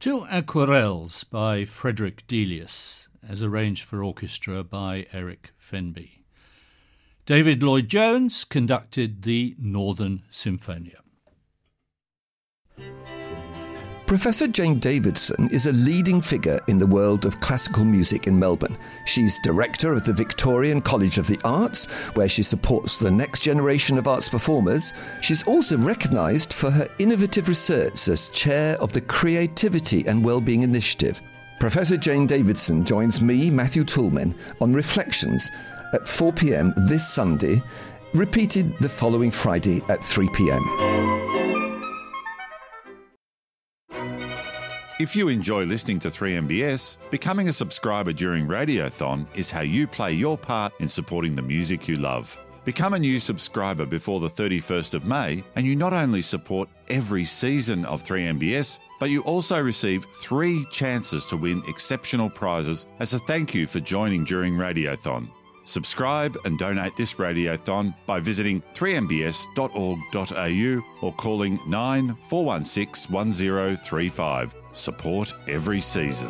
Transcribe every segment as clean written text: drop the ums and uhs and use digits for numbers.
Two Aquarelles by Frederick Delius, as arranged for orchestra by Eric Fenby. David Lloyd-Jones conducted the Northern Symphonia. Professor Jane Davidson is a leading figure in the world of classical music in Melbourne. She's director of the Victorian College of the Arts, where she supports the next generation of arts performers. She's also recognised for her innovative research as chair of the Creativity and Wellbeing Initiative. Professor Jane Davidson joins me, Matthew Toulmin, on Reflections at 4 p.m. this Sunday, repeated the following Friday at 3 p.m. If you enjoy listening to 3MBS, becoming a subscriber during Radiothon is how you play your part in supporting the music you love. Become a new subscriber before the 31st of May, and you not only support every season of 3MBS, but you also receive 3 chances to win exceptional prizes as a thank you for joining during Radiothon. Subscribe and donate this Radiothon by visiting 3mbs.org.au or calling 9416 1035. Support every season.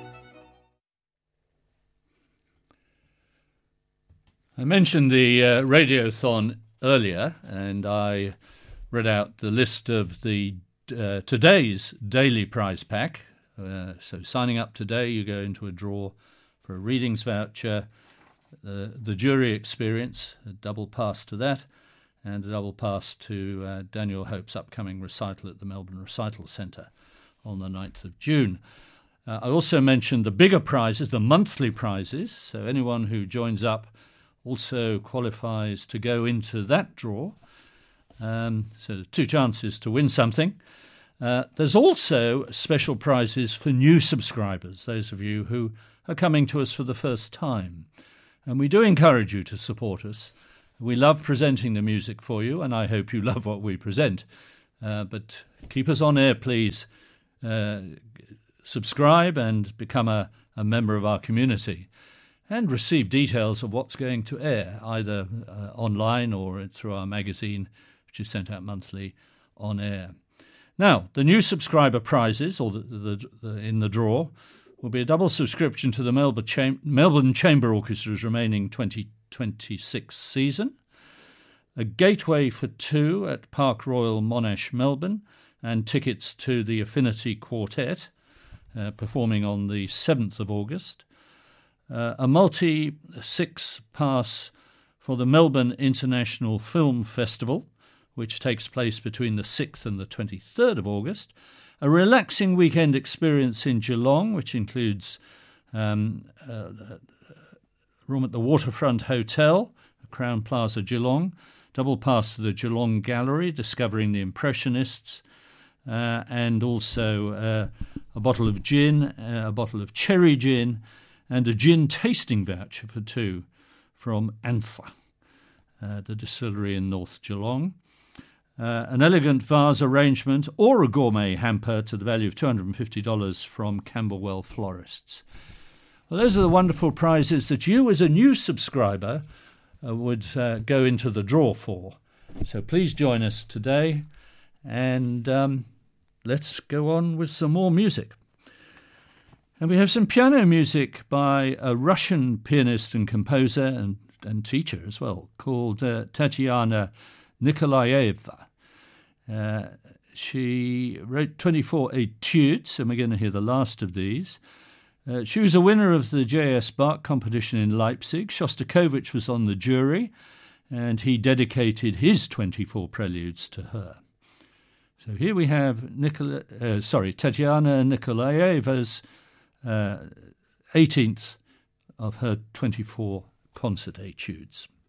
I mentioned the Radiothon earlier, and I read out the list of the today's daily prize pack. So signing up today, you go into a draw for a readings voucher, the jury experience, a double pass to that, and a double pass to Daniel Hope's upcoming recital at the Melbourne Recital Centre on the 9th of June. I also mentioned the bigger prizes, the monthly prizes, so anyone who joins up also qualifies to go into that draw. So 2 chances to win something. There's also special prizes for new subscribers, those of you who are coming to us for the first time. And we do encourage you to support us. We love presenting the music for you, and I hope you love what we present. But keep us on air, please. Subscribe and become a member of our community and receive details of what's going to air, either online or through our magazine, which is sent out monthly on air. Now, the new subscriber prizes, or in the draw, will be a double subscription to the Melbourne Chamber Orchestra's remaining 2026 season, a gateway for 2 at Park Royal Monash, Melbourne, and tickets to the Affinity Quartet, performing on the 7th of August, a multi-6 pass for the Melbourne International Film Festival, which takes place between the 6th and the 23rd of August, a relaxing weekend experience in Geelong, which includes a room at the Waterfront Hotel, Crown Plaza, Geelong, double pass to the Geelong Gallery, discovering the Impressionists, and also a bottle of gin, a bottle of cherry gin, and a gin tasting voucher for 2 from Anther, the distillery in North Geelong. An elegant vase arrangement or a gourmet hamper to the value of $250 from Camberwell Florists. Well, those are the wonderful prizes that you as a new subscriber would go into the draw for. So please join us today, and let's go on with some more music. And we have some piano music by a Russian pianist and composer and teacher as well, called Tatiana Nikolaeva. She wrote 24 etudes, and we're going to hear the last of these. She was a winner of the J.S. Bach competition in Leipzig. Shostakovich was on the jury, and he dedicated his 24 preludes to her. So here we have Tatiana Nikolaeva's 18th of her 24 concert etudes.